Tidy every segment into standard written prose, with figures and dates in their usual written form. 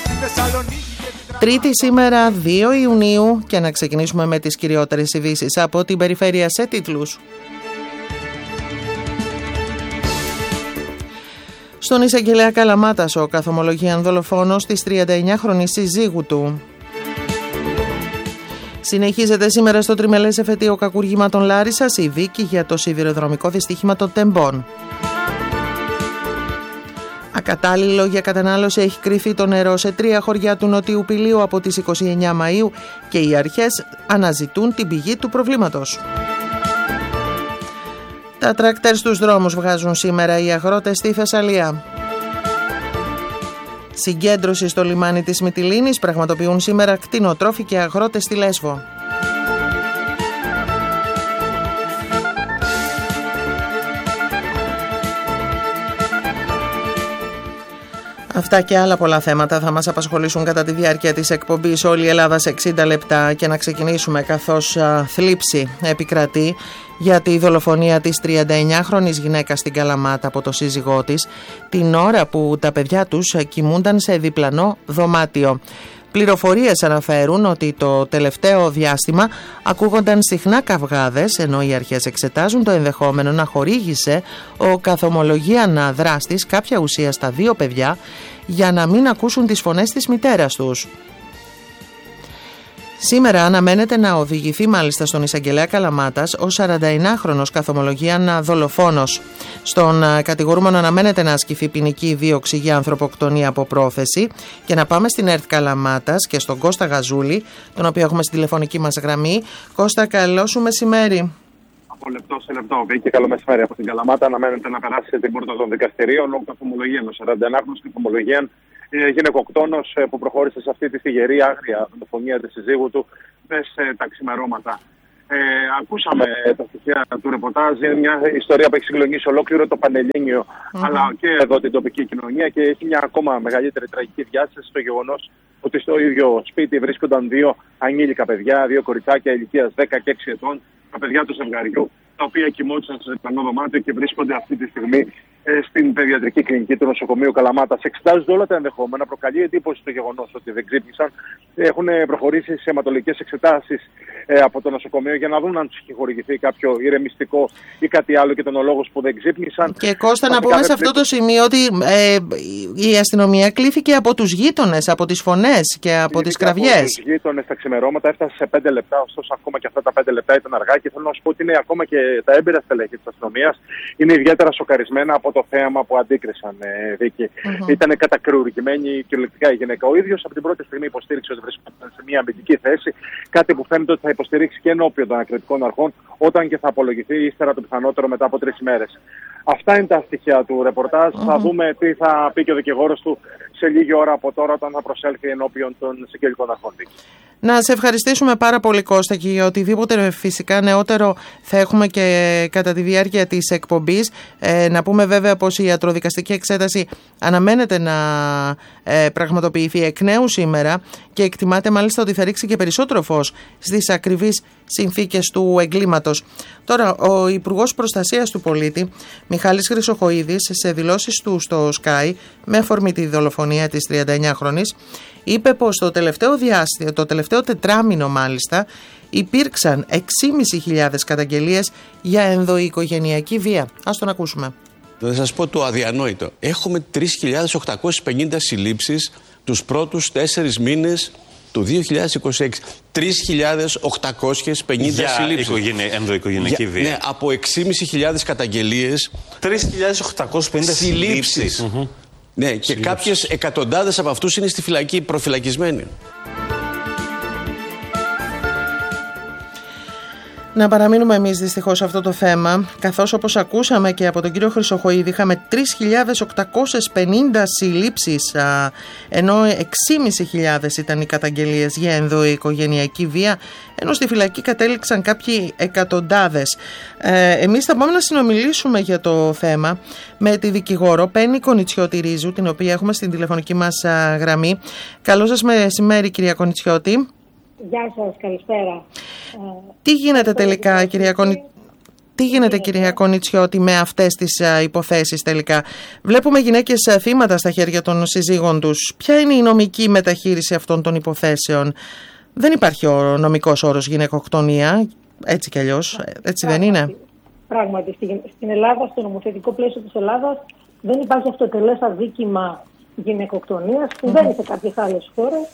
Τρίτη σήμερα 2 Ιουνίου και να ξεκινήσουμε με τις κυριότερες ειδήσεις από την περιφέρεια σε τίτλους. Στον εισαγγελέα Καλαμάτας ο καθομολογίαν δολοφόνος της 39χρονης συζύγου του. Συνεχίζεται σήμερα στο τριμελές εφετείο κακουργήματων Λάρισσας η δίκη για το σιδηροδρομικό δυστύχημα των Τεμπών. Ακατάλληλο για κατανάλωση έχει κρυφθεί το νερό σε 3 χωριά του Νοτιού Πηλίου από τις 29 Μαΐου και οι αρχές αναζητούν την πηγή του προβλήματος. Τα τρακτέρ στους δρόμους βγάζουν σήμερα οι αγρότες στη Θεσσαλία. Συγκέντρωση στο λιμάνι της Μυτιλήνης πραγματοποιούν σήμερα κτηνοτρόφοι και αγρότες στη Λέσβο. Αυτά και άλλα πολλά θέματα θα μας απασχολήσουν κατά τη διάρκεια της εκπομπής Όλη η Ελλάδα σε 60 λεπτά και να ξεκινήσουμε καθώς θλίψη επικρατεί για τη δολοφονία της 39χρονης γυναίκας στην Καλαμάτα από το σύζυγό της την ώρα που τα παιδιά τους κοιμούνταν σε διπλανό δωμάτιο. Πληροφορίες αναφέρουν ότι το τελευταίο διάστημα ακούγονταν συχνά καυγάδες, ενώ οι αρχές εξετάζουν το ενδεχόμενο να χορήγησε ο καθομολογίαν δράστης κάποια ουσία στα 2 παιδιά για να μην ακούσουν τις φωνές της μητέρας τους. Σήμερα αναμένεται να οδηγηθεί μάλιστα στον εισαγγελέα Καλαμάτας ο 41χρονος καθομολογίαν δολοφόνος. Στον κατηγορούμενο αναμένεται να ασκηθεί ποινική δίωξη για ανθρωποκτονία από πρόθεση και να πάμε στην ΕΡΤ Καλαμάτας και στον Κώστα Γαζούλη, τον οποίο έχουμε στην τηλεφωνική μας γραμμή. Κώστα, καλό σου μεσημέρι. Από λεπτό σε λεπτό, και καλό μεσημέρι από την Καλαμάτα. Αναμένεται να περάσει την πόρτα των δικαστηρίων ο καθομολογίαν, ο 41χρονος καθομολογίαν γυναικοκτόνος που προχώρησε σε αυτή τη θυγερή άγρια δολοφονία της συζύγου του μέσα τα ξημερώματα. Ακούσαμε τα στοιχεία του ρεπορτάζ, είναι μια ιστορία που έχει συγκλονίσει ολόκληρο το Πανελλήνιο, αλλά και εδώ την τοπική κοινωνία, και έχει μια ακόμα μεγαλύτερη τραγική διάσταση στο γεγονός ότι στο ίδιο σπίτι βρίσκονταν 2 ανήλικα παιδιά, 2 κοριτσάκια ηλικίας 10 και 6 ετών, τα παιδιά του ζευγαριού, τα οποία κοιμόντουσαν σε διπλανό δωμάτιο και βρίσκονται αυτή τη στιγμή στην παιδιατρική κλινική του νοσοκομείου Καλαμάτας. Εξετάζονται όλα τα ενδεχόμενα. Προκαλεί εντύπωση το γεγονός ότι δεν ξύπνησαν. Έχουν προχωρήσει σε αιματολογικές εξετάσεις από το νοσοκομείο για να δουν αν τους έχει χορηγηθεί κάποιο ηρεμιστικό ή κάτι άλλο και τον λόγο που δεν ξύπνησαν. Και Κώστα, να πούμε σε αυτό το σημείο ότι η αστυνομία κλήθηκε από τους γείτονες, από τις φωνές και από τις κραυγές. Από τους γείτονες τα ξημερώματα έφτασε σε 5 λεπτά, ωστόσο ακόμα και αυτά τα 5 λεπτά ήταν αργά, και θέλω να σου πω ότι είναι ακόμα και τα έμπειρα στελέχη της αστυνομίας είναι ιδιαίτερα σοκαρισμένα από το θέαμα που αντίκρισαν, Βίκη. Ήταν κατακρουργημένη κυριολεκτικά η γυναίκα. Ο ίδιος από την πρώτη στιγμή υποστήριξε ότι βρισκόταν σε μια αμυντική θέση, κάτι που φαίνεται ότι θα υποστηρίξει και ενώπιον των ακριτικών αρχών όταν και θα απολογηθεί ύστερα το πιθανότερο μετά από 3 ημέρες. Αυτά είναι τα στοιχεία του ρεπορτάζ. Θα δούμε τι θα πει και ο δικηγόρος του σε λίγη ώρα από τώρα, όταν θα προσέλθει ενώπιον των συγγελικών αρχών. Να σε ευχαριστήσουμε πάρα πολύ, Κώστα, και για οτιδήποτε φυσικά νεότερο θα έχουμε και κατά τη διάρκεια της εκπομπής. Να πούμε βέβαια πως η ιατροδικαστική εξέταση αναμένεται να πραγματοποιηθεί εκ νέου σήμερα και εκτιμάται μάλιστα ότι θα ρίξει και περισσότερο φως στις ακριβείς συνθήκες του εγκλήματος. Τώρα, ο Υπουργός Προστασίας του Πολίτη, Μιχάλης Χρυσοχοΐδης, σε δηλώσεις του στο Sky, με αφορμή τη δολοφονία της 39χρονης, είπε πως το τελευταίο τετράμινο μάλιστα υπήρξαν 6.500 καταγγελίες για ενδοοικογενειακή βία. Ας τον ακούσουμε. Θα σας πω το αδιανόητο. Έχουμε 3.850 συλλήψεις τους πρώτους 4 μήνες του 2026. 3.850 συλλήψεις. Ενδοοικογενειακή βία. Ναι, από 6.500 καταγγελίες. 3.850 συλλήψεις. Ναι, και κάποιες εκατοντάδες από αυτούς είναι στη φυλακή, προφυλακισμένοι. Να παραμείνουμε εμείς δυστυχώς σε αυτό το θέμα, καθώς όπως ακούσαμε και από τον κύριο Χρυσοχοΐδη είχαμε 3.850 συλλήψεις, ενώ 6.500 ήταν οι καταγγελίες για ενδοοικογενειακή βία, ενώ στη φυλακή κατέληξαν κάποιοι εκατοντάδες. Εμείς θα πάμε να συνομιλήσουμε για το θέμα με τη δικηγόρο Πέννη Κονιτσιώτη Ρίζου, την οποία έχουμε στην τηλεφωνική μας γραμμή. Καλό σας μεσημέρι, κυρία Κονιτσιώτη. Γεια σας, καλησπέρα. Τι γίνεται τελικά, κυρία Κονιτσιώτη? Τι γίνεται, κυρία Κονιτσιώτη, με αυτές τις υποθέσεις τελικά? Βλέπουμε γυναίκες θύματα στα χέρια των συζύγων τους. Ποια είναι η νομική μεταχείριση αυτών των υποθέσεων? Δεν υπάρχει ο νομικός όρος γυναικοκτονία, έτσι κι αλλιώς, έτσι δεν είναι? Πράγματι, στην Ελλάδα, στο νομοθετικό πλαίσιο της Ελλάδας, δεν υπάρχει αυτοτελές αδίκημα γυναικοκτονίας, που δεν είναι σε κάποιες άλλες χώρες,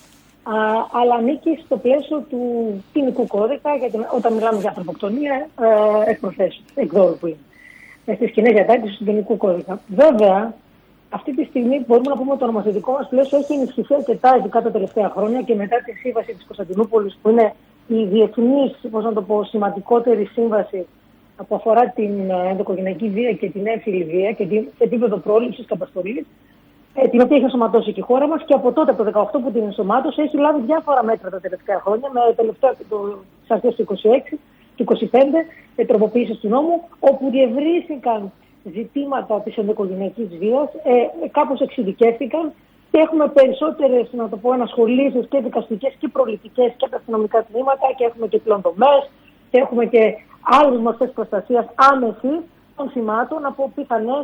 αλλά ανήκει στο πλαίσιο του ποινικού κώδικα, γιατί όταν μιλάμε για ανθρωποκτονία, εκ προθέσεως, εκδόρου που είναι, στις κοινές διατάξεις του ποινικού κώδικα. Βέβαια, αυτή τη στιγμή μπορούμε να πούμε ότι το νομοθετικό μας πλαίσιο έχει ενισχυθεί αρκετά, ειδικά τα τελευταία χρόνια και μετά τη σύμβαση της Κωνσταντινούπολης, που είναι η διεθνής, σημαντικότερη σύμβαση που αφορά την ενδοοικογενειακή βία και την έμφυλη βία και την επίπεδο πρόληψης και απαστολής, την οποία έχει ενσωματώσει και η χώρα μας, και από τότε, από το 2018 που την ενσωμάτωσε, έχει λάβει διάφορα μέτρα τα τελευταία χρόνια, με τελευταία στις αρχές του 2026 και 2025 τροποποιήσεις του νόμου, όπου διευρύθηκαν ζητήματα της ενδοοικογενειακής βίας, κάπως εξειδικεύτηκαν και έχουμε περισσότερες, να το πω, ενασχολήσεις και δικαστικές και προληπτικές και από τα αστυνομικά τμήματα, και έχουμε και πλέον δομές και έχουμε και άλλες μορφές προστασίας άμεσης των θυμάτων από πιθανές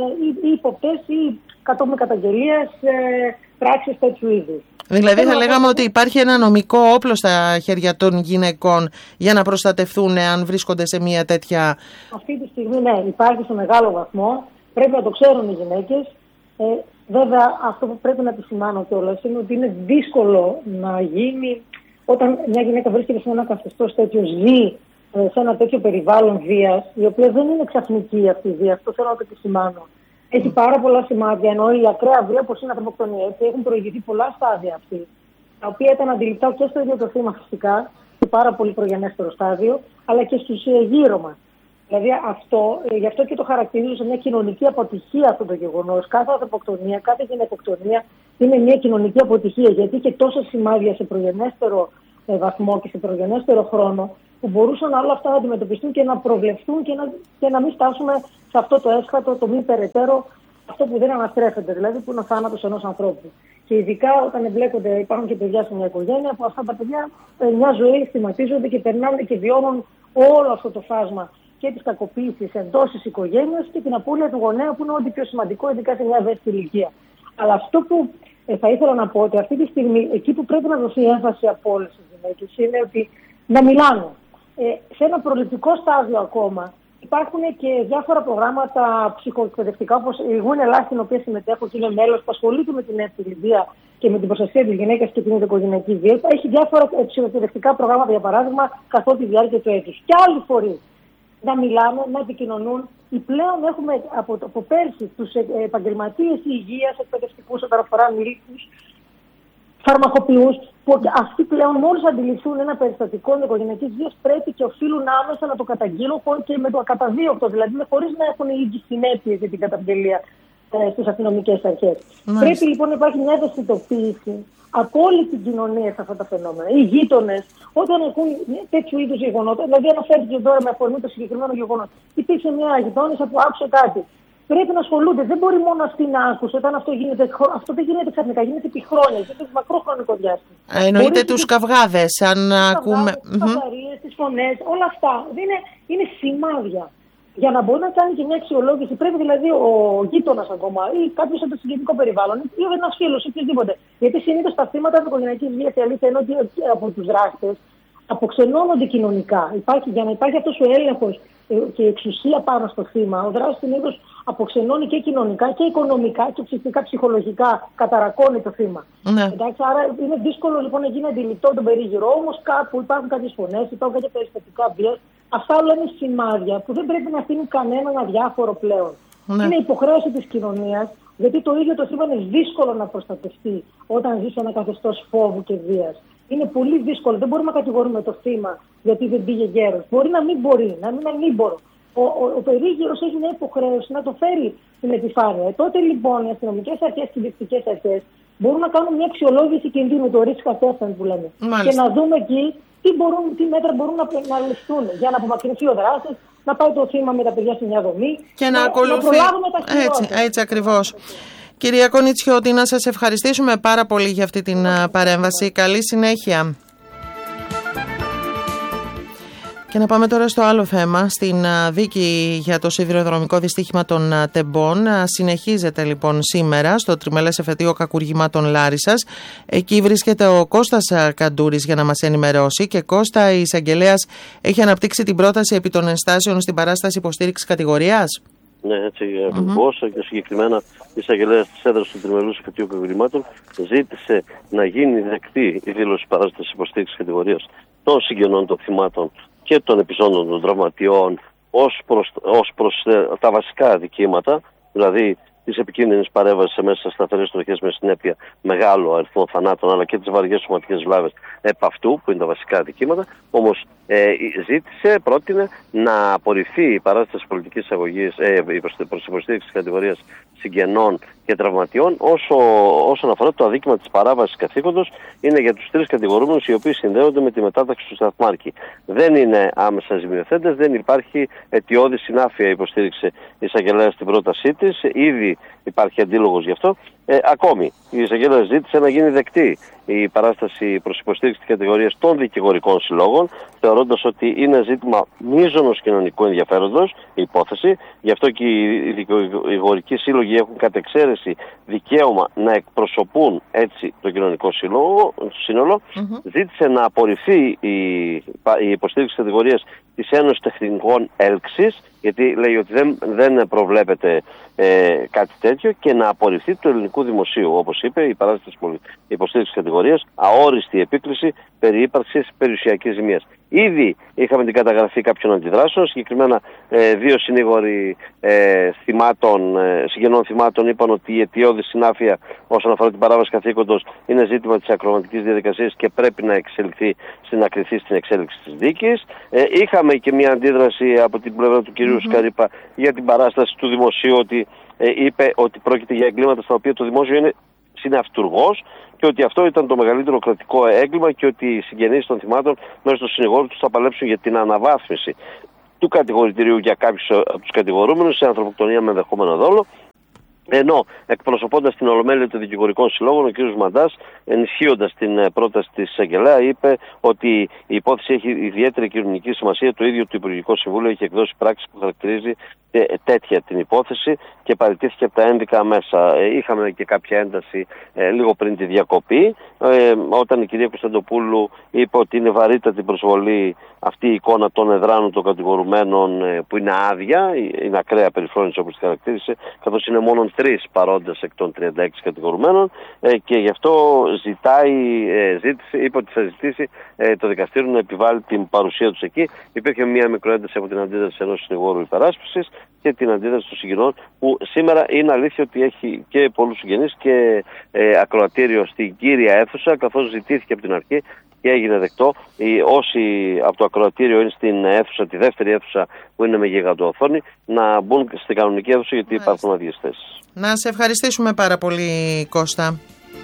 ή ύποπτες ή κατόπιν καταγγελίας πράξεις τέτοιου είδους. Δηλαδή θα λέγαμε ότι υπάρχει ένα νομικό όπλο στα χέρια των γυναικών για να προστατευτούν αν βρίσκονται σε μια τέτοια... Αυτή τη στιγμή ναι, υπάρχει σε μεγάλο βαθμό. Πρέπει να το ξέρουν οι γυναίκες. Βέβαια, αυτό που πρέπει να επισημάνω κιόλας είναι ότι είναι δύσκολο να γίνει όταν μια γυναίκα βρίσκεται σε ένα καθεστώς τέτοιο, ζει σε ένα τέτοιο περιβάλλον βίας, η οποία δεν είναι ξαφνική αυτή η βία. Αυτό θέλω να το επισημάνω. Έχει πάρα πολλά σημάδια, ενώ η ακραία βία, όπως είναι η ανθρωποκτονία, έχουν προηγηθεί πολλά στάδια αυτή, τα οποία ήταν αντιληπτά και στο ίδιο το θύμα φυσικά, σε πάρα πολύ προγενέστερο στάδιο, αλλά και στους γύρω μας. Δηλαδή γι' αυτό και το χαρακτηρίζω σε μια κοινωνική αποτυχία αυτό το γεγονός. Κάθε ανθρωποκτονία, κάθε γυναικοκτονία είναι μια κοινωνική αποτυχία, γιατί είχε τόσα σημάδια σε προγενέστερο βαθμό και σε προγενέστερο χρόνο, που μπορούσαν όλα αυτά να αντιμετωπιστούν και να προβλεφθούν και να μην φτάσουμε σε αυτό το έσχατο, το μη περαιτέρω, αυτό που δεν αναστρέφεται, δηλαδή που είναι ο θάνατος ενός ανθρώπου. Και ειδικά όταν εμπλέκονται, υπάρχουν και παιδιά σε μια οικογένεια, που αυτά τα παιδιά μια ζωή στιγματίζονται και περνάνε και βιώνουν όλο αυτό το φάσμα και της κακοποίησης εντός της οικογένειας και την απώλεια του γονέα, που είναι ό,τι πιο σημαντικό, ειδικά σε μια ευαίσθητη ηλικία. Αλλά αυτό που θα ήθελα να πω, ότι αυτή τη στιγμή εκεί που πρέπει να δοθεί έμφαση από όλες τις γυναίκες είναι ότι να μιλάνε. Σε ένα προληπτικό στάδιο ακόμα υπάρχουν και διάφορα προγράμματα ψυχοεκπαιδευτικά, όπως η Γούνελα, στην οποία συμμετέχω και είμαι μέλος, που ασχολείται με την έμφυλη βία και με την προστασία της γυναίκας και την ενδοοικογενειακή βία. Έχει διάφορα ψυχοεκπαιδευτικά προγράμματα, για παράδειγμα, καθ' όλη τη διάρκεια του έτους. Και άλλοι φορείς να μιλάνε, να επικοινωνούν. Πλέον έχουμε από πέρσι τους επαγγελματίες υγείας, εκπαιδευτικούς, όταν αφορά ανηλίκους, φαρμακοποιούς, που αυτοί πλέον μόλις αντιληφθούν ένα περιστατικό ενδοοικογενειακής βίας πρέπει και οφείλουν άμεσα να το καταγγείλουν και με το ακαταδίωκτο, δηλαδή χωρίς να έχουν οι ίδιες συνέπειες για την καταγγελία στις αστυνομικές αρχές. Πρέπει λοιπόν να υπάρχει μια ευαισθητοποίηση από όλη την κοινωνία σε αυτά τα φαινόμενα. Οι γείτονες, όταν έχουν τέτοιου είδους γεγονότα, δηλαδή αναφέρθηκε τώρα με αφορμή το συγκεκριμένο γεγονός, υπήρξε μια γειτόνισσα που άκουσε κάτι. Πρέπει να ασχολούνται. Δεν μπορεί μόνο αυτή να άκουσε. Όταν αυτό γίνεται, αυτό δεν γίνεται ξαφνικά, γίνεται επί χρόνια, γίνεται μακρό χρονικό διάστημα. Εννοείται τους καυγάδες, αν ακούμε. Τις καυγαρίες, τις φωνές, όλα αυτά. Είναι σημάδια. Για να μπορεί να κάνει και μια αξιολόγηση, πρέπει δηλαδή ο γείτονας ακόμα ή κάποιος από το συγκεκριτικό περιβάλλον ή ένας φίλος ή οποιοδήποτε. Γιατί συνήθως τα θύματα ενδοοικογενειακής βίας, η αλήθεια είναι ότι από τους δράστες αποξενώνονται κοινωνικά. Για να υπάρχει αυτός ο έλεγχος και η εξουσία πάνω στο θύμα, ο δράστης συνήθως αποξενώνει και κοινωνικά και οικονομικά και ψυχικά, ψυχολογικά, καταρακώνει το θύμα. Ναι. Εντάξει, άρα είναι δύσκολο λοιπόν να γίνει αντιληπτό τον περίγυρο. Όμως κάπου υπάρχουν κάποιες φωνές, υπάρχουν κάποια περιστατικά βίας. Αυτά όλα είναι σημάδια που δεν πρέπει να αφήνουν κανέναν αδιάφορο πλέον. Ναι. Είναι υποχρέωση της κοινωνίας, γιατί το ίδιο το θύμα είναι δύσκολο να προστατευτεί όταν ζει σε ένα καθεστώς φόβου και βίας. Είναι πολύ δύσκολο. Δεν μπορούμε να κατηγορούμε το θύμα γιατί δεν πήγε γέρος. Μπορεί να μην μπορεί, να μην ανήμπορο. Ο περίγυρος έχει μια υποχρέωση να το φέρει στην επιφάνεια. Τότε λοιπόν οι αστυνομικές αρχές και οι διοικητικές αρχές μπορούν να κάνουν μια αξιολόγηση κινδύνου, το risk assessment που λέμε. Μάλιστα. Και να δούμε εκεί τι μέτρα μπορούν να ληφθούν για να απομακρυνθεί ο δράστης, να πάει το θύμα με τα παιδιά σε μια δομή και να προλάβουμε τα χειρότερα. Έτσι ακριβώς. Κυρία Κονιτσιώτη, να σας ευχαριστήσουμε πάρα πολύ για αυτή την παρέμβαση. Καλή συνέχεια. Και να πάμε τώρα στο άλλο θέμα. Στην δίκη για το σιδηροδρομικό δυστύχημα των Τεμπών συνεχίζεται λοιπόν σήμερα στο τριμελές εφετείο κακουργημάτων Λάρισσας. Εκεί βρίσκεται ο Κώστας Καντούρης για να μας ενημερώσει. Και Κώστα, η εισαγγελέας έχει αναπτύξει την πρόταση επί των ενστάσεων στην παράσταση υποστήριξης κατηγορίας. Ναι, έτσι ακριβώς. Και συγκεκριμένα η εισαγγελέας της έδρας του τριμελούς εφετείου κακουργημάτων ζήτησε να γίνει δεκτή η δήλωση παράστασης υποστήριξης κατηγορίας των συγγενών των θυμάτων και των επιζώντων των τραυματιών ως προς τα βασικά αδικήματα, δηλαδή της επικίνδυνης παρέμβασης μέσα σε σταθερές τροχές με συνέπεια μεγάλο αριθμό θανάτων, αλλά και τις βαριές σωματικές βλάβες επ' αυτού, που είναι τα βασικά αδικήματα. Όμως πρότεινε να απορριφθεί η παράσταση πολιτικής αγωγής προς υποστήριξη της κατηγορίας συγγενών και τραυματιών, όσον αφορά το αδίκημα της παράβασης καθήκοντος, είναι για τους 3 κατηγορούμενους οι οποίοι συνδέονται με τη μετάταξη του σταθμάρχη. Δεν είναι άμεσα ζημιοθέτες, δεν υπάρχει αιτιώδη συνάφεια, υποστήριξε η εισαγγελέα στην πρότασή της. Ήδη υπάρχει αντίλογος γι' αυτό. Ακόμη, η εισαγγελέα ζήτησε να γίνει δεκτή η παράσταση προς υποστήριξη της κατηγορίας των δικηγορικών συλλόγων, θεωρώντας ότι είναι ζήτημα μείζωνος κοινωνικού ενδιαφέροντος η υπόθεση. Γι' αυτό και οι δικηγορικοί σύλλογοι έχουν κατ' εξαίρεση δικαίωμα να εκπροσωπούν έτσι το κοινωνικό σύνολο. Ζήτησε να απορριφθεί η υποστήριξη της κατηγορίας της Ένωσης Τεχνικών Έλξης, γιατί λέει ότι δεν προβλέπεται κάτι τέτοιο, και να απορριφθεί του ελληνικού δημοσίου. Όπως είπε, η παράσταση υποστήριξη κατηγορίας αόριστη επίκληση περί ύπαρξης περιουσιακής ζημίας. Ήδη είχαμε την καταγραφή κάποιων αντιδράσεων. Συγκεκριμένα 2 συνήγοροι συγγενών θυμάτων είπαν ότι η αιτιώδη συνάφεια όσον αφορά την παράβαση καθήκοντος είναι ζήτημα της ακροματικής διαδικασίας και πρέπει να κριθεί στην εξέλιξη της δίκης. Είχαμε και μια αντίδραση από την πλευρά του κυρίου Σκαρίπα για την παράσταση του δημοσίου, ότι είπε ότι πρόκειται για εγκλήματα στα οποία το δημόσιο είναι συναυτουργός και ότι αυτό ήταν το μεγαλύτερο κρατικό έγκλημα και ότι οι συγγενείς των θυμάτων μέσω των συνηγόρων τους θα παλέψουν για την αναβάθμιση του κατηγορητηρίου για κάποιους από τους κατηγορούμενους σε ανθρωποκτονία με ενδεχόμενο δόλο. Ενώ εκπροσωπώντας την Ολομέλεια των Δικηγορικών Συλλόγων, ο κ. Μαντάς, ενισχύοντας την πρόταση της εισαγγελέα, είπε ότι η υπόθεση έχει ιδιαίτερη κοινωνική σημασία. Το ίδιο το Υπουργικό Συμβούλιο έχει εκδώσει πράξη που χαρακτηρίζει τέτοια την υπόθεση και παραιτήθηκε από τα ένδικα μέσα. Είχαμε και κάποια ένταση λίγο πριν τη διακοπή, όταν η κυρία Κωνσταντοπούλου είπε ότι είναι βαρύτατη προσβολή αυτή η εικόνα των εδράνων των κατηγορουμένων που είναι άδεια, είναι ακραία περιφρόνηση όπως τη χαρακτήρισε, καθώς είναι μόνο 3 παρόντες εκ των 36 κατηγορουμένων, και γι' αυτό είπε ότι θα ζητήσει το δικαστήριο να επιβάλλει την παρουσία τους εκεί. Υπήρχε μια μικροένταση από την αντίδραση ενός συνηγόρου υπεράσπισης και την αντίδραση των συγγενών, που σήμερα είναι αλήθεια ότι έχει και πολλούς συγγενείς και ακροατήριο στην κύρια αίθουσα, καθώς ζητήθηκε από την αρχή και έγινε δεκτό όσοι από το ακροατήριο είναι στην αίθουσα, τη δεύτερη αίθουσα που είναι με γιγαντοοθόνη, να μπουν στην κανονική αίθουσα, γιατί υπάρχουν άδειες θέσεις. Να σε ευχαριστήσουμε πάρα πολύ, Κώστα.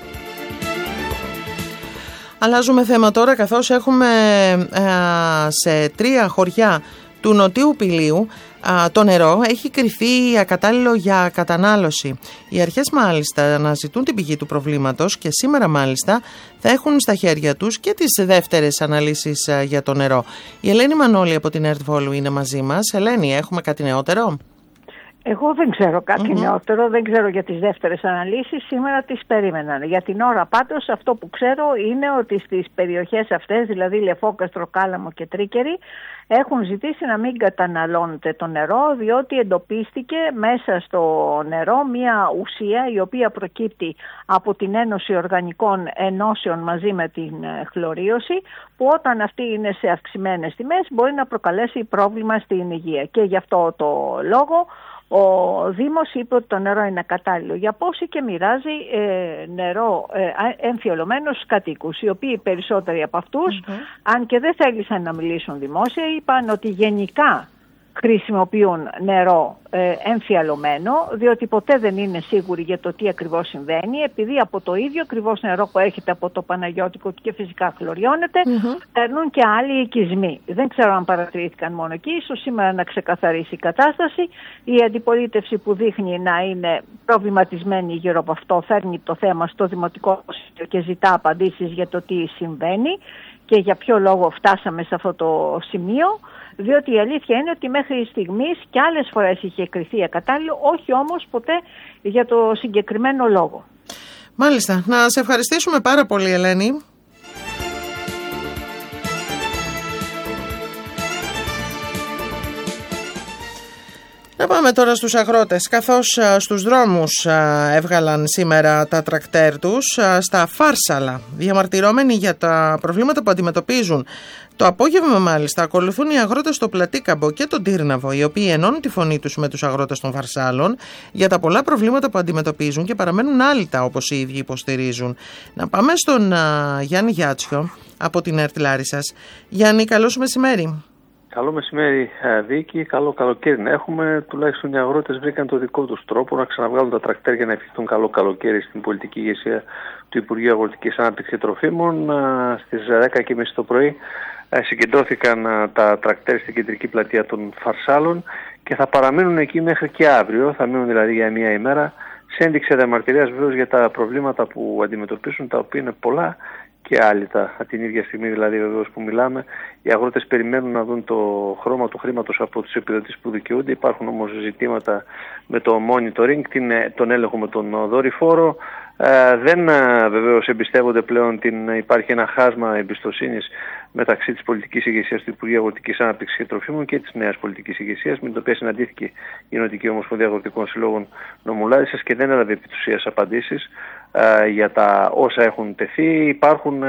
Αλλάζουμε θέμα τώρα, καθώς έχουμε σε 3 χωριά του Νοτιού Πηλίου το νερό έχει κριθεί ακατάλληλο για κατανάλωση. Οι αρχές μάλιστα αναζητούν την πηγή του προβλήματος και σήμερα μάλιστα θα έχουν στα χέρια τους και τις δεύτερες αναλύσεις για το νερό. Η Ελένη Μανώλη από την ΕΡΤ Βόλου είναι μαζί μας. Ελένη, έχουμε κάτι νεότερο? Εγώ δεν ξέρω κάτι νεότερο, δεν ξέρω για τις δεύτερες αναλύσεις, σήμερα τις περίμεναν. Για την ώρα πάντως αυτό που ξέρω είναι ότι στις περιοχές αυτές, δηλαδή Λεφόκαστρο, Κάλαμο και Τρίκερη, έχουν ζητήσει να μην καταναλώνεται το νερό, διότι εντοπίστηκε μέσα στο νερό μια ουσία η οποία προκύπτει από την Ένωση Οργανικών Ενώσεων μαζί με την χλωρίωση, που όταν αυτή είναι σε αυξημένες τιμές μπορεί να προκαλέσει πρόβλημα στην υγεία. Και γι' αυτό το λόγο ο Δήμος είπε ότι το νερό είναι κατάλληλο για πόση και μοιράζει νερό εμφιαλωμένο στους κατοίκους, οι οποίοι περισσότεροι από αυτούς, αν και δεν θέλησαν να μιλήσουν δημόσια, είπαν ότι γενικά χρησιμοποιούν νερό εμφιαλωμένο, διότι ποτέ δεν είναι σίγουροι για το τι ακριβώς συμβαίνει, επειδή από το ίδιο ακριβώς νερό που έρχεται από το Παναγιώτικο και φυσικά χλωριώνεται, παίρνουν και άλλοι οικισμοί. Δεν ξέρω αν παρατηρήθηκαν μόνο εκεί, ίσως σήμερα να ξεκαθαρίσει η κατάσταση. Η αντιπολίτευση που δείχνει να είναι προβληματισμένη γύρω από αυτό φέρνει το θέμα στο Δημοτικό Συμβούλιο και ζητά απαντήσεις για το τι συμβαίνει. και για ποιο λόγο φτάσαμε σε αυτό το σημείο, διότι η αλήθεια είναι ότι μέχρι στιγμής και άλλες φορές είχε κριθεί ακατάλληλο, όχι όμως ποτέ για το συγκεκριμένο λόγο. Μάλιστα. Να σε ευχαριστήσουμε πάρα πολύ, Ελένη. Να πάμε τώρα στους αγρότες. Καθώς στους δρόμους έβγαλαν σήμερα τα τρακτέρ τους στα Φάρσαλα, διαμαρτυρώμενοι για τα προβλήματα που αντιμετωπίζουν. Το απόγευμα μάλιστα ακολουθούν οι αγρότες στο Πλατίκαμπο και τον Τύρναβο, οι οποίοι ενώνουν τη φωνή τους με τους αγρότες των Φαρσάλων για τα πολλά προβλήματα που αντιμετωπίζουν και παραμένουν άλυτα, όπως οι ίδιοι υποστηρίζουν. Να πάμε στον Γιάννη Γιάτσιο από την ΕΡΤ Λάρισσας. Γιάννη, καλώς μεσημέρι. Καλό μεσημέρι, Βίκη. Καλό καλοκαίρι να έχουμε. Τουλάχιστον οι αγρότες βρήκαν το δικό τους τρόπο να ξαναβγάλουν τα τρακτέρ για να ευχηθούν καλό καλοκαίρι στην πολιτική ηγεσία του Υπουργείου Αγροτικής Ανάπτυξης και Τροφίμων. Στις 10:30 το πρωί συγκεντρώθηκαν τα τρακτέρ στην κεντρική πλατεία των Φαρσάλων και θα παραμείνουν εκεί μέχρι και αύριο. Θα μείνουν δηλαδή για μία ημέρα, σε ένδειξη διαμαρτυρίας βεβαίως για τα προβλήματα που αντιμετωπίσουν, τα οποία είναι πολλά και άλυτα. Την ίδια στιγμή δηλαδή βεβαίως που μιλάμε, οι αγρότες περιμένουν να δουν το χρώμα του χρήματος από τις επιδοτήσεις που δικαιούνται. Υπάρχουν όμως ζητήματα με το monitoring, τον έλεγχο με τον δορυφόρο. Δεν βεβαίως εμπιστεύονται πλέον, υπάρχει ένα χάσμα εμπιστοσύνης μεταξύ της πολιτικής ηγεσίας του Υπουργείου Αγροτικής Ανάπτυξης και Τροφίμων και της νέας πολιτικής ηγεσίας, με την οποία συναντήθηκε η Νοτική Ομοσπονδία Αγροτικών Συλλόγων Νομού Λάρισσας και δεν έλαβε επί της ουσίας απαντήσεις για τα όσα έχουν τεθεί. Υπάρχουν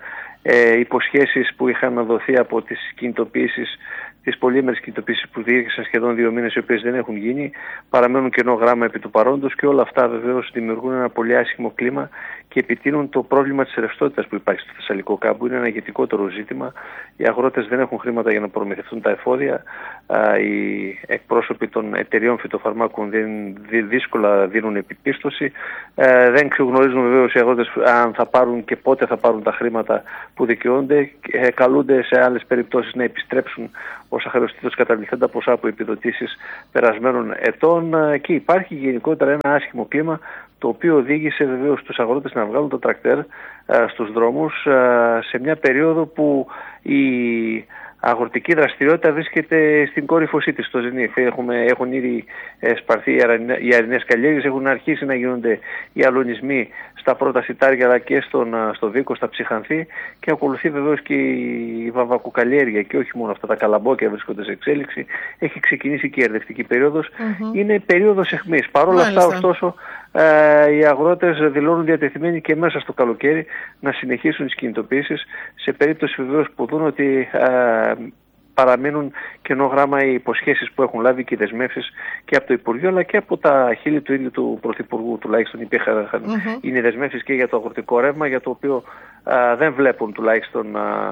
υποσχέσεις που είχαν δοθεί από τις κινητοποιήσεις, τις πολύμερες κινητοποιήσεις που διήρκησαν σχεδόν 2 μήνες, οι οποίες δεν έχουν γίνει, παραμένουν κενό γράμμα επί του παρόντος και όλα αυτά βεβαίως δημιουργούν ένα πολύ άσχημο κλίμα και επιτείνουν το πρόβλημα της ρευστότητας που υπάρχει στο Θεσσαλικό κάμπο. Είναι ένα ηγετικότερο ζήτημα. Οι αγρότες δεν έχουν χρήματα για να προμηθευτούν τα εφόδια. Οι εκπρόσωποι των εταιριών φυτοφαρμάκων δύσκολα δίνουν επιπίστωση. Δεν γνωρίζουν βεβαίως οι αγρότες αν θα πάρουν και πότε θα πάρουν τα χρήματα που δικαιούνται. Καλούνται σε άλλες περιπτώσεις να επιστρέψουν όσα χρεωστήτως καταβληθέντα ποσά από επιδοτήσεις περασμένων ετών και υπάρχει γενικότερα ένα άσχημο κλίμα, το οποίο οδήγησε βεβαίως τους αγρότες να βγάλουν το τρακτέρ στους δρόμους σε μια περίοδο που η αγροτική δραστηριότητα βρίσκεται στην κόρυφωσή της, στο ζενίθ. Έχουν ήδη σπαρθεί οι αρινές καλλιέργειες, έχουν αρχίσει να γίνονται οι αλωνισμοί στα πρώτα σιτάρια αλλά και στο Βίκο, στα Ψυχανθή, και ακολουθεί βεβαίως και η βαμβακοκαλλιέργεια και όχι μόνο αυτά, τα καλαμπόκια βρίσκονται σε εξέλιξη. Έχει ξεκινήσει και η ερδευτική περίοδος. Είναι περίοδος αιχμής. Παρ' όλα αυτά, ωστόσο, οι αγρότες δηλώνουν διατεθειμένοι και μέσα στο καλοκαίρι να συνεχίσουν τις κινητοποιήσεις, σε περίπτωση βεβαίως που δουν ότι παραμείνουν κενό γράμμα οι υποσχέσεις που έχουν λάβει και οι δεσμεύσεις και από το Υπουργείο αλλά και από τα χείλη του ίδιου του Πρωθυπουργού, τουλάχιστον υπήρχαν είναι δεσμεύσεις και για το αγροτικό ρεύμα, για το οποίο δεν βλέπουν τουλάχιστον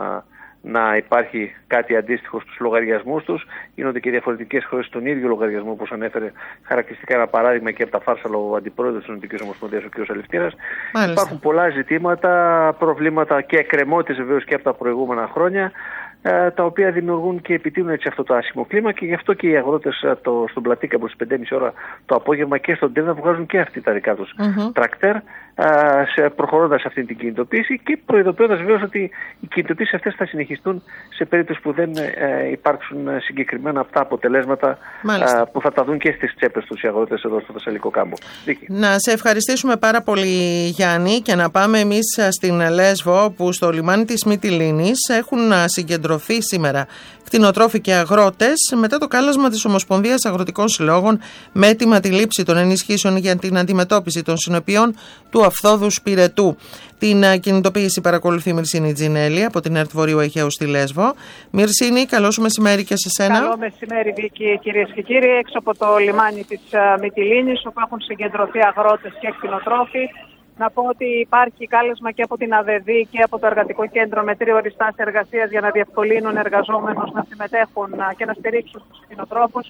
να υπάρχει κάτι αντίστοιχο στους λογαριασμούς τους. Γίνονται και διαφορετικές χώρες στον ίδιο λογαριασμό, όπως ανέφερε χαρακτηριστικά ένα παράδειγμα και από τα Φάρσαλα ο αντιπρόεδρος της Νοτικής Ομοσπονδίας, ο κ. Αλευτήρας. Υπάρχουν πολλά ζητήματα, προβλήματα και εκκρεμότητες βεβαίως και από τα προηγούμενα χρόνια, τα οποία δημιουργούν και επιτείνουν έτσι αυτό το άσχημο κλίμα, και γι' αυτό και οι αγρότες στον Πλατίκαμπο στις 5:30 ώρα το απόγευμα και στον Τύρνα βγάζουν και αυτοί τα δικά τους τρακτέρ, προχωρώντας αυτή την κινητοποίηση και προειδοποιώντας βεβαίως ότι οι κινητοποίησεις αυτές θα συνεχιστούν σε περίπτωση που δεν υπάρξουν συγκεκριμένα αυτά αποτελέσματα που θα τα δουν και στις τσέπες τους οι αγρότες εδώ στο Θεσσαλικό κάμπο. Να σε ευχαριστήσουμε πάρα πολύ, Γιάννη, και να πάμε εμείς στην Λέσβο, που στο λιμάνι της Μυτιλήνης έχουν συγκεντρωθεί σήμερα κτηνοτρόφοι και αγρότες μετά το κάλεσμα της Ομοσπονδίας Αγροτικών Συλλόγων με έτοιμα τη λήψη των ενισχύσεων για την αντιμετώπιση των συνεπειών του αφθόδου σπηρετού. Την κινητοποίηση παρακολουθεί η Μυρσίνη Τζινέλη από την ΕΡΤ Βορείου Αιγαίου στη Λέσβο. Μυρσίνη, καλό σου μεσημέρι και σε σένα. Καλό μεσημέρι, Βίκη, κυρίες και κύριοι. Έξω από το λιμάνι της Μυτιλήνης, όπου έχουν συγκεντρωθεί αγρότες και κτηνοτρόφοι, να πω ότι υπάρχει κάλεσμα και από την ΑΔΕΔ και από το Εργατικό Κέντρο με 3 οριστάσεις εργασίας για να διευκολύνουν εργαζόμενους να συμμετέχουν και να στηρίξουν τους κτηνοτρόφους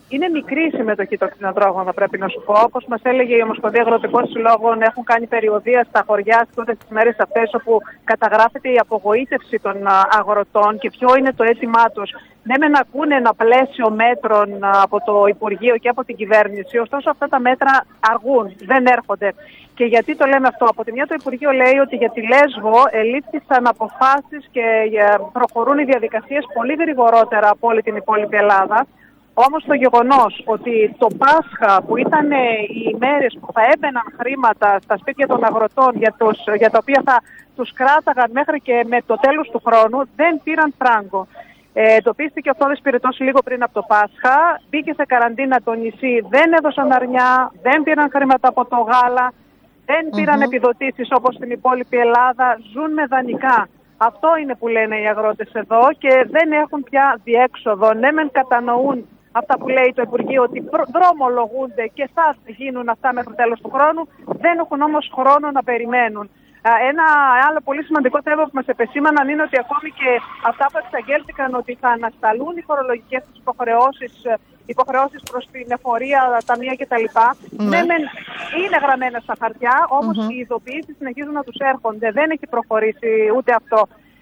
Είναι μικρή η συμμετοχή των κτηνοτρόφων, θα πρέπει να σου πω. Όπως μας έλεγε η Ομοσπονδία Αγροτικών Συλλόγων, έχουν κάνει περιοδεία στα χωριά τότε τις μέρες αυτές, όπου καταγράφεται η απογοήτευση των αγροτών και ποιο είναι το αίτημά τους. Ναι, μεν ακούνε ένα πλαίσιο μέτρων από το Υπουργείο και από την κυβέρνηση, ωστόσο αυτά τα μέτρα αργούν, δεν έρχονται. Και γιατί το λέμε αυτό? Από τη μια, το Υπουργείο λέει ότι για τη Λέσβο ελήφθησαν αποφάσεις και προχωρούν οι διαδικασίες πολύ γρηγορότερα από όλη την υπόλοιπη Ελλάδα. Όμως το γεγονός ότι το Πάσχα, που ήταν οι ημέρες που θα έμπαιναν χρήματα στα σπίτια των αγροτών για τα οποία θα τους κράταγαν μέχρι και με το τέλος του χρόνου, δεν πήραν φράγκο. Εντοπίστηκε ο Θόδης Πυρετός λίγο πριν από το Πάσχα, μπήκε σε καραντίνα το νησί, δεν έδωσαν αρνιά, δεν πήραν χρήματα από το γάλα, δεν πήραν επιδοτήσεις όπως στην υπόλοιπη Ελλάδα, ζουν με δανεικά. Αυτό είναι που λένε οι αγρότες εδώ και δεν έχουν πια διέξοδο. Ναι, μεν κατανοούν αυτά που λέει το Υπουργείο ότι δρομολογούνται και θα γίνουν αυτά μέχρι το τέλος του χρόνου, δεν έχουν όμως χρόνο να περιμένουν. Ένα άλλο πολύ σημαντικό θέμα που μας επεσήμαναν είναι ότι ακόμη και αυτά που εξαγγέλθηκαν ότι θα ανασταλούν οι φορολογικές τους υποχρεώσεις προς την εφορία, ταμεία κτλ. Ναι, είναι γραμμένα στα χαρτιά, όμως οι ειδοποιήσεις συνεχίζουν να τους έρχονται. Δεν έχει προχωρήσει ούτε αυτό.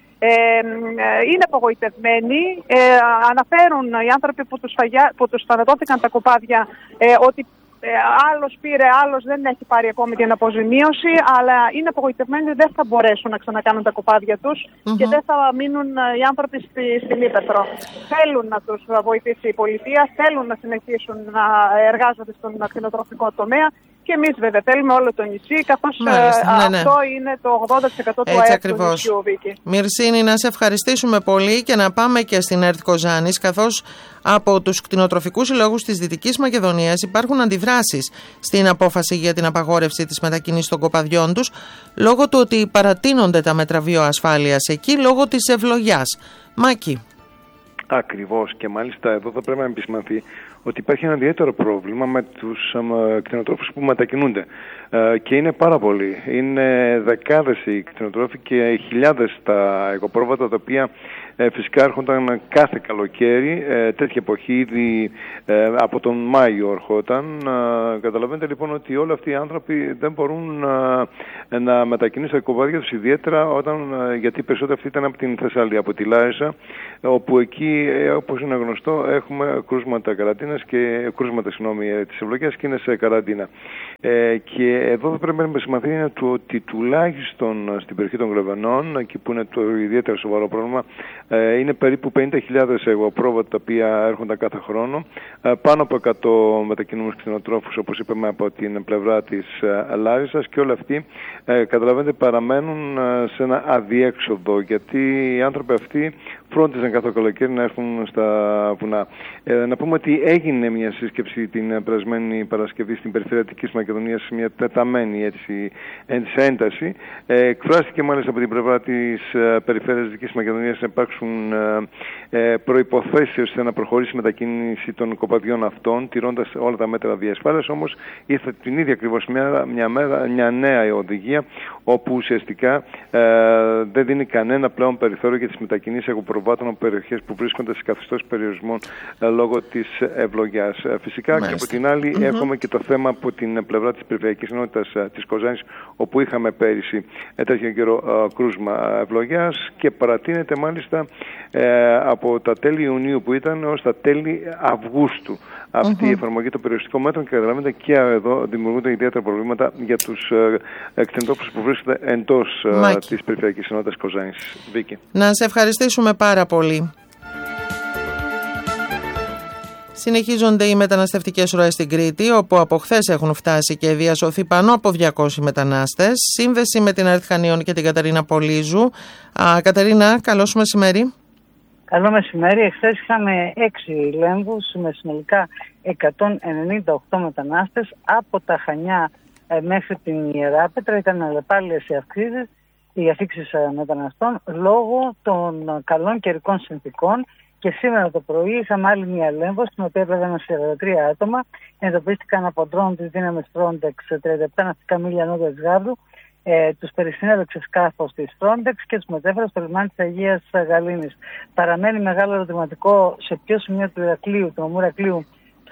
Είναι απογοητευμένοι. Αναφέρουν οι άνθρωποι που τους θανατώθηκαν τα κοπάδια ότι άλλος πήρε, άλλος δεν έχει πάρει ακόμη την αποζημίωση, αλλά είναι απογοητευμένοι ότι δεν θα μπορέσουν να ξανακάνουν τα κοπάδια τους και δεν θα μείνουν οι άνθρωποι στην Ήπεθρο. Θέλουν να τους βοηθήσει η πολιτεία, θέλουν να συνεχίσουν να εργάζονται στον κτηνοτροφικό τομέα. Και εμείς βέβαια θέλουμε όλο το νησί, καθώς αυτό είναι το 80% του ΑΕΠ του νησιού, Βίκη. Μυρσίνη, να σε ευχαριστήσουμε πολύ και να πάμε και στην ΕΡΤ Κοζάνης, καθώς από τους κτηνοτροφικούς συλλόγους της Δυτικής Μακεδονίας υπάρχουν αντιδράσεις στην απόφαση για την απαγόρευση της μετακίνησης των κοπαδιών τους, λόγω του ότι παρατείνονται τα μέτρα βιοασφάλειας εκεί, λόγω της ευλογιάς. Μάκη. Ακριβώς, και μάλιστα εδώ θα πρέπει να επισημανθεί ότι υπάρχει ένα ιδιαίτερο πρόβλημα με τους κτηνοτρόφους που μετακινούνται και είναι πάρα πολλοί. Είναι δεκάδες οι κτηνοτρόφοι και χιλιάδες τα οικοπρόβατα, τα οποία φυσικά έρχονταν κάθε καλοκαίρι, τέτοια εποχή ήδη από τον Μάιο ερχόταν. Καταλαβαίνετε λοιπόν ότι όλοι αυτοί οι άνθρωποι δεν μπορούν να μετακινήσουν τα κοπάδια τους, ιδιαίτερα γιατί περισσότεροι αυτοί ήταν από την Θεσσαλία, από τη Λάρισα, όπου εκεί, όπως είναι γνωστό, έχουμε κρούσματα της ευλογίας και είναι σε καραντίνα. Και εδώ θα πρέπει να επισημανθεί είναι ότι τουλάχιστον στην περιοχή των Γλεβενών, εκεί που είναι το ιδιαίτερο σοβαρό πρόβλημα, είναι περίπου 50.000 εγωπρόβατα τα οποία έρχονταν κάθε χρόνο. Πάνω από 100 μετακινούμενους κτηνοτρόφους, όπως είπαμε, από την πλευρά της Λάρισσας, και όλοι αυτοί καταλαβαίνετε παραμένουν σε ένα αδιέξοδο, γιατί οι άνθρωποι αυτοί φρόντιζαν κάθε καλοκαίρι να έρθουν στα βουνά. Να πούμε ότι έγινε μια σύσκεψη την περασμένη Παρασκευή στην περιφέρεια Δυτικής Μακεδονίας, μια τεταμένη ένταση. Εκφράστηκε μάλιστα από την πλευρά της περιφέρειας Δυτικής Μακεδονίας να υπάρξουν προϋποθέσεις ώστε να προχωρήσει η μετακίνηση των κοπαδιών αυτών, τηρώντας όλα τα μέτρα διασφάλειας. Όμως ήρθε την ίδια ακριβώς μια νέα οδηγία, όπου ουσιαστικά δεν δίνει κανένα πλέον περιθώριο για τις μετακινήσεις εγωπροβάτων από περιοχές που βρίσκονται σε καθεστώς περιορισμών λόγω της ευλογιάς. Φυσικά και από την άλλη έχουμε και το θέμα από την πλευρά της περιφερειακής ενότητας της Κοζάνης, όπου είχαμε πέρυσι τέτοιο καιρό κρούσμα ευλογιάς και παρατείνεται μάλιστα από τα τέλη Ιουνίου που ήταν ως τα τέλη Αυγούστου αυτή η εφαρμογή των περιοριστικών μέτρων, και καταλαβαίνετε και εδώ δημιουργούνται ιδιαίτερα προβλήματα για τους κτηνοτρόφους που βρίσκονται εντός της περιφερειακής ενότητας Κοζάνης. Βίκη. Να σε ευχαριστήσουμε πάρα πολύ. Συνεχίζονται οι μεταναστευτικές ροές στην Κρήτη, όπου από χθες έχουν φτάσει και διασωθεί πάνω από 200 μετανάστες. Σύνδεση με την ΕΡΤ Χανίων και την Κατερίνα Πολύζου. Κατερίνα, καλό σου μεσημέρι. Καλό μεσημέρι. Εχθές είχαμε 6 λέμβους με συνολικά 198 μετανάστες από τα Χανιά μέχρι την Ιεράπετρα. Ήταν αλλεπάλληλες οι αυξήσεις, οι αφήξεις μεταναστών λόγω των καλών καιρικών συνθηκών. Και σήμερα το πρωί είχαμε άλλη μια λέμβο, στην οποία έπρεπε 43 άτομα. Εντοπίστηκαν από ντρόν της δύναμης Frontex 37 ναυτικά μίλια νότια της Γάβρου. Τους περισυνέδεξε σκάφος της Frontex και τους μετέφερε στο λιμάνι της Αγίας Γαλήνης. Παραμένει μεγάλο ερωτηματικό σε ποιο σημείο του νομού Ηρακλείου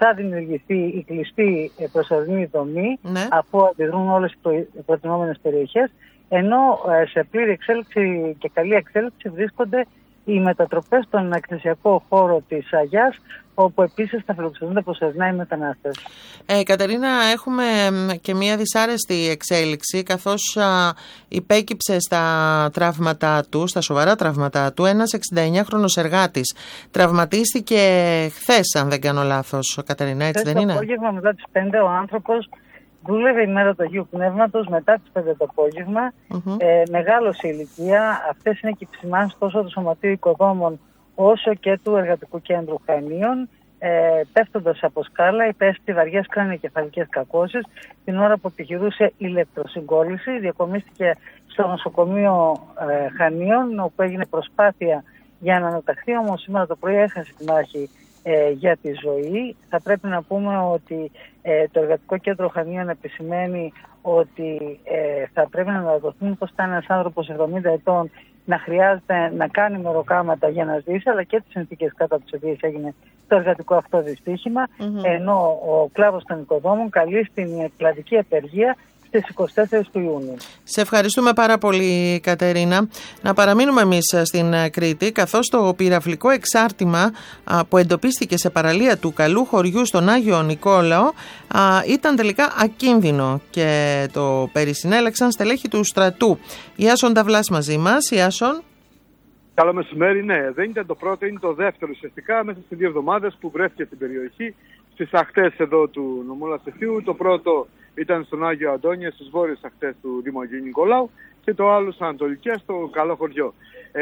θα δημιουργηθεί η κλειστή προσωρινή δομή, αφού αντιδρούν όλες οι προτινόμενες περιοχές, ενώ σε πλήρη εξέλιξη και καλή εξέλιξη βρίσκονται οι μετατροπές στον εκκλησιακό χώρο της Αγιάς, όπου επίσης θα φιλοξενούνται προσωρινά οι μετανάστες. Κατερίνα, έχουμε και μια δυσάρεστη εξέλιξη, καθώς υπέκυψε στα τραύματά του, στα σοβαρά τραύματά του, ένας 69χρονος εργάτης. Τραυματίστηκε χθες, αν δεν κάνω λάθος, Κατερίνα, έτσι δεν είναι? Το απόγευμα μετά τις 5 ο άνθρωπος δούλευε η μέρα του Αγίου Πνεύματος, μετά τις 5 το απόγευμα, μεγάλο σε ηλικία. Αυτές είναι και οι επισημάνσεις τόσο του Σωματείου Οικοδόμων όσο και του Εργατικού Κέντρου Χανίων. Πέφτοντας από σκάλα, υπέστη βαριές κρανιοκεφαλικές κακώσεις την ώρα που επιχειρούσε ηλεκτροσυγκόλληση. Διακομίστηκε στο νοσοκομείο Χανίων, όπου έγινε προσπάθεια για να αναταχθεί, όμως σήμερα το πρωί έχασε τη μάχη για τη ζωή. Θα πρέπει να πούμε ότι το Εργατικό Κέντρο Χανίων επισημαίνει ότι θα πρέπει να αναδοθούν πως ήταν ένας άνθρωπος 70 ετών να χρειάζεται να κάνει μεροκάματα για να ζήσει, αλλά και τις συνθήκες κάτω από τις οποίες έγινε το εργατικό αυτό δυστύχημα, ενώ ο κλάδος των οικοδόμων καλεί στην κλαδική απεργία στις 24 του Ιούνιου. Σε ευχαριστούμε πάρα πολύ, Κατερίνα. Να παραμείνουμε εμείς στην Κρήτη, καθώς το πυραυλικό εξάρτημα που εντοπίστηκε σε παραλία του Καλού Χωριού στον Άγιο Νικόλαο ήταν τελικά ακίνδυνο και το περισυνέλεξαν στελέχη του στρατού. Ιάσον Ταυλάς μαζί μας. Ιάσον. Καλό μεσημέρι. Ναι, δεν ήταν το πρώτο, είναι το δεύτερο ουσιαστικά μέσα σε 2 εβδομάδες που βρέθηκε στην περιοχή, στις ακτές εδώ του νομού Λαστιθίου. Το πρώτο ήταν στον Άγιο Αντώνιο, στις βόρειες ακτές του Δήμου Αγίου Νικολάου, και το άλλο στις ανατολικές, στο Καλό Χωριό.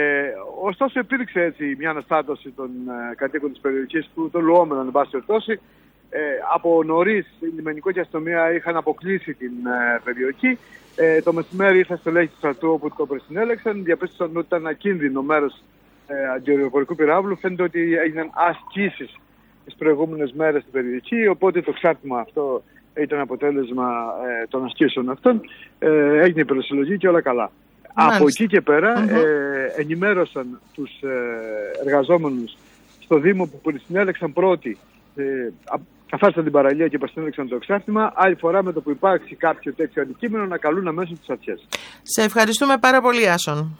Ωστόσο υπήρξε έτσι μια αναστάτωση των κατοίκων της περιοχής, των λουόμενων εν πάση περιπτώσει. Από νωρίς η λιμενικό και αστυνομία είχαν αποκλείσει την περιοχή. Το μεσημέρι ήρθε στελέχη του στρατού όπου το περισυνέλεξαν, διαπίστωσαν ότι ήταν ακίνδυνο μέρος αντιαεροπορικού πυράβλου. Φαίνεται ότι έγιναν ασκήσεις τις προηγούμενες μέρες στην περιοχή, οπότε το εξάρτημα αυτό ήταν αποτέλεσμα των ασκήσεων αυτών. Έγινε η περισυλλογή και όλα καλά. Μάλιστα. Από εκεί και πέρα ενημέρωσαν τους εργαζόμενους στο Δήμο που περισυνέλεξαν πρώτοι, καθάρισαν την παραλία και περισυνέλεξαν το εξάρτημα. Άλλη φορά με το που υπάρξει κάποιο τέτοιο αντικείμενο να καλούν αμέσως τις αρχές. Σε ευχαριστούμε πάρα πολύ, Άσον.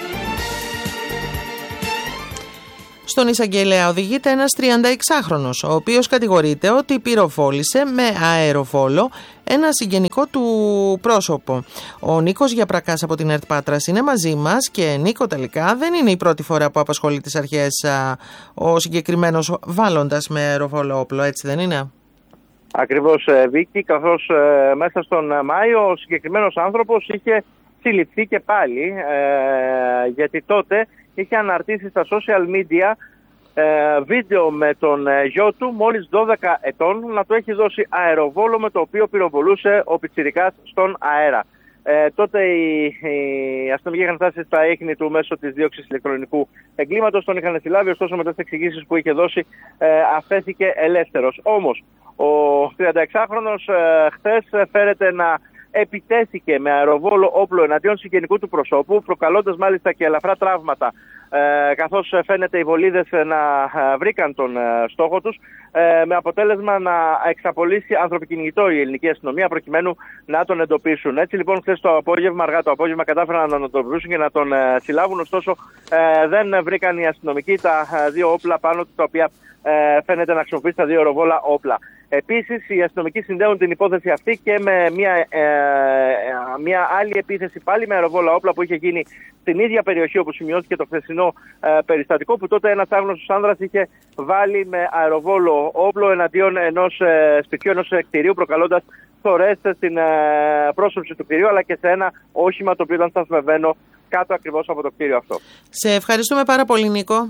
Στον εισαγγελέα οδηγείται ένας 36χρονος, ο οποίος κατηγορείται ότι πυροβόλησε με αεροβόλο ένα συγγενικό του πρόσωπο. Ο Νίκος Γιαπρακάς από την ΕΡΤ Πάτρας είναι μαζί μας και Νίκο, τελικά δεν είναι η πρώτη φορά που απασχολεί τις αρχές ο συγκεκριμένος βάλλοντας με αεροβόλο όπλο, έτσι δεν είναι? Ακριβώς, Βίκη, καθώς μέσα στον Μάιο ο συγκεκριμένος άνθρωπος είχε συλληφθεί και πάλι, γιατί τότε είχε αναρτήσει στα social media βίντεο με τον γιο του μόλις 12 ετών να του έχει δώσει αεροβόλο με το οποίο πυροβολούσε ο πιτσιρικάς στον αέρα. Τότε οι αστυνομικοί είχαν φτάσει στα ίχνη του μέσω της δίωξης ηλεκτρονικού εγκλήματος, τον είχαν συλλάβει, ωστόσο μετά τις εξηγήσεις που είχε δώσει αφέθηκε ελεύθερος. Όμως ο 36χρονος χθες φέρεται να επιτέθηκε με αεροβόλο όπλο εναντίον συγγενικού του προσώπου, προκαλώντας μάλιστα και ελαφρά τραύματα, καθώς φαίνεται οι βολίδες να βρήκαν τον στόχο τους, με αποτέλεσμα να εξαπολύσει ανθρωποκυνηγητό η ελληνική αστυνομία προκειμένου να τον εντοπίσουν. Έτσι λοιπόν χθες το απόγευμα, αργά το απόγευμα, κατάφεραν να τον εντοπίσουν και να τον συλλάβουν, ωστόσο δεν βρήκαν οι αστυνομικοί τα 2 όπλα πάνω του, τα οποία φαίνεται να χρησιμοποιήσει τα 2 αεροβόλα όπλα. Επίσης, οι αστυνομικοί συνδέουν την υπόθεση αυτή και με μια άλλη επίθεση πάλι με αεροβόλα όπλα που είχε γίνει στην ίδια περιοχή όπου σημειώθηκε το χθεσινό περιστατικό, που τότε ένας άγνωστος άνδρας είχε βάλει με αεροβόλο όπλο εναντίον ενός σπιτιού, ενός κτηρίου, προκαλώντας θωρές στην πρόσωψη του κτηρίου αλλά και σε ένα όχημα το οποίο ήταν σταθμευμένο κάτω ακριβώς από το κτίριο αυτό. Σε ευχαριστούμε πάρα πολύ, Νίκο.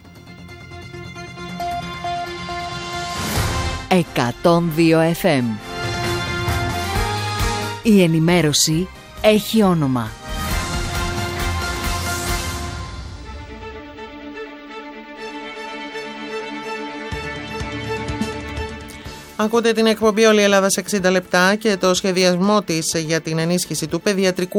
102 FM. Η ενημέρωση έχει όνομα. Ακούτε την εκπομπή Όλη η Ελλάδα σε 60 λεπτά και το σχεδιασμό της για την ενίσχυση του παιδιατρικού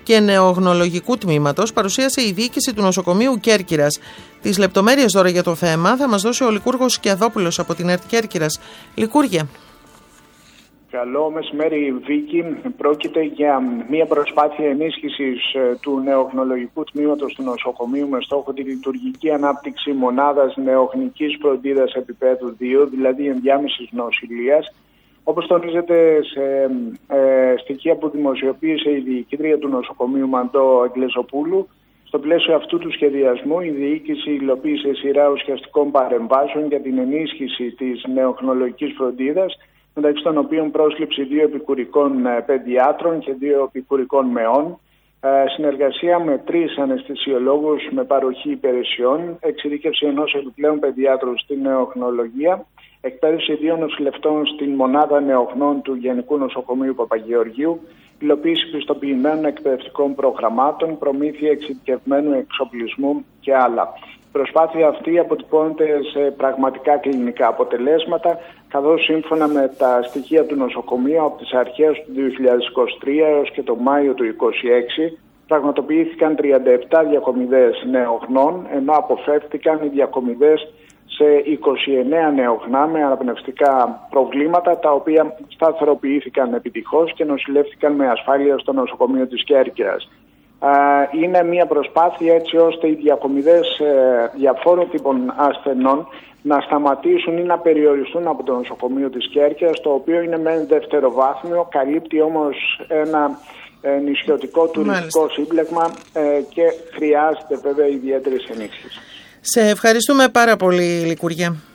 και νεογνολογικού τμήματος παρουσίασε η διοίκηση του νοσοκομείου Κέρκυρας. Τις λεπτομέρειες τώρα για το θέμα θα μας δώσει ο Λικούργος Σκιαδόπουλος από την ΕΡΤ Κέρκυρας. Λικούργε. Καλό μεσημέρι, Βίκη. Πρόκειται για μια προσπάθεια ενίσχυσης του νεογνολογικού τμήματος του νοσοκομείου με στόχο τη λειτουργική ανάπτυξη μονάδας νεογνικής φροντίδας επίπεδου 2, δηλαδή ενδιάμεσης νοσηλείας. Όπως τονίζεται σε στοιχεία που δημοσιοποίησε η διοικήτρια του νοσοκομείου Μαντώ Αγγλεζοπούλου, στο πλαίσιο αυτού του σχεδιασμού, η διοίκηση υλοποίησε σειρά ουσιαστικών παρεμβάσεων για την ενίσχυση της νεογνολογικής φροντίδας, μεταξύ των οποίων πρόσληψη 2 επικουρικών παιδιάτρων και 2 επικουρικών μεών, συνεργασία με 3 αναισθησιολόγους με παροχή υπηρεσιών, εξειδίκευση ενός επιπλέον παιδιάτρου στην νεογνολογία, εκπαίδευση 2 νοσηλευτών στην μονάδα νεογνών του Γενικού Νοσοκομείου Παπαγεωργίου, υλοποίηση πιστοποιημένων εκπαιδευτικών προγραμμάτων, προμήθεια εξειδικευμένου εξοπλισμού και άλλα. Η προσπάθεια αυτή αποτυπώνεται σε πραγματικά κλινικά αποτελέσματα, καθώς σύμφωνα με τα στοιχεία του νοσοκομείου από τις αρχές του 2023 έως και το Μάιο του 2026 πραγματοποιήθηκαν 37 διακομιδές νεογνών, ενώ αποφεύθηκαν οι διακομιδές σε 29 νεογνά με αναπνευστικά προβλήματα, τα οποία σταθεροποιήθηκαν επιτυχώς και νοσηλεύτηκαν με ασφάλεια στο νοσοκομείο της Κέρκυρας. Είναι μια προσπάθεια έτσι ώστε οι διακομιδές διαφόρων τύπων ασθενών να σταματήσουν ή να περιοριστούν από το νοσοκομείο της Κέρκυρας, το οποίο είναι με δευτεροβάθμιο, καλύπτει όμως ένα νησιωτικό τουριστικό σύμπλεγμα και χρειάζεται βέβαια ιδιαίτερης ενίσχυσης. Σε ευχαριστούμε πάρα πολύ, Λικούργια.